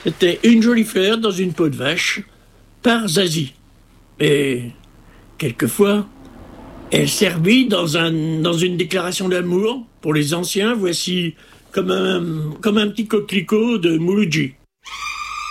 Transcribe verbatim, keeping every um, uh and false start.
C'était une jolie fleur dans une peau de vache, par Zazie. Et quelquefois, elle servit dans, un, dans une déclaration d'amour. Pour les anciens, voici comme un, comme un petit coquelicot de Mouloudji.